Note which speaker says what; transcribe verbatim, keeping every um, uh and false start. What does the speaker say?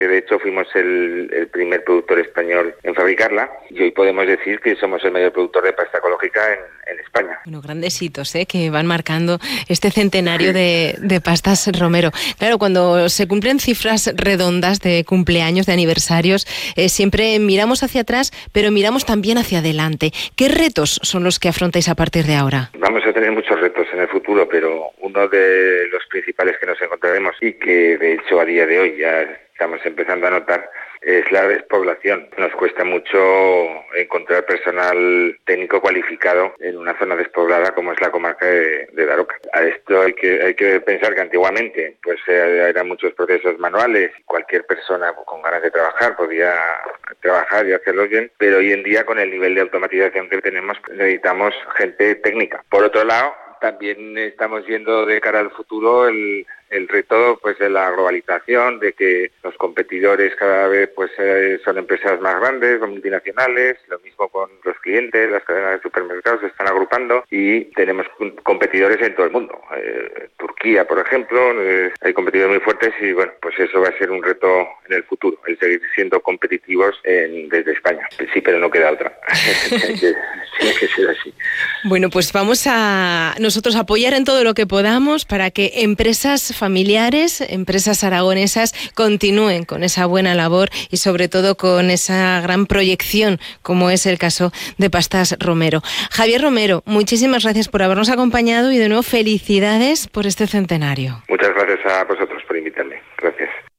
Speaker 1: De hecho, fuimos el, el primer productor español en fabricarla y hoy podemos decir que somos el mayor productor de pasta ecológica en, en España.
Speaker 2: Bueno, grandes hitos, ¿eh?, que van marcando este centenario de, de Pastas Romero. Claro, cuando se cumplen cifras redondas de cumpleaños, de aniversarios, eh, siempre miramos hacia atrás, pero miramos también hacia adelante. ¿Qué retos son los que afrontáis a partir de ahora?
Speaker 1: Vamos a tener muchos retos en el futuro, pero uno de los principales que nos encontraremos y que de hecho a día de hoy ya estamos empezando a notar es la despoblación. Nos cuesta mucho encontrar personal técnico cualificado en una zona despoblada como es la comarca de, de Daroca. A esto hay que hay que pensar que antiguamente pues eh, eran muchos procesos manuales y cualquier persona con ganas de trabajar podía trabajar y hacerlo bien, pero hoy en día con el nivel de automatización que tenemos necesitamos gente técnica. Por otro lado, también estamos viendo de cara al futuro el, el reto pues de la globalización, de que los competidores cada vez pues eh, son empresas más grandes, multinacionales, lo mismo con los clientes, las cadenas de supermercados se están agrupando y tenemos competidores en todo el mundo. Eh, Turquía, por ejemplo, eh, hay competidores muy fuertes y bueno, pues eso va a ser un reto en el futuro, el seguir siendo competitivos en, desde España. Sí, pero no queda otra. Tiene que, tiene que ser así.
Speaker 2: Bueno, pues vamos a nosotros apoyar en todo lo que podamos para que empresas familiares, empresas aragonesas continúen con esa buena labor y sobre todo con esa gran proyección como es el caso de Pastas Romero. Javier Romero, muchísimas gracias por habernos acompañado y de nuevo felicidades por este centenario.
Speaker 1: Muchas gracias a vosotros por invitarme. Gracias.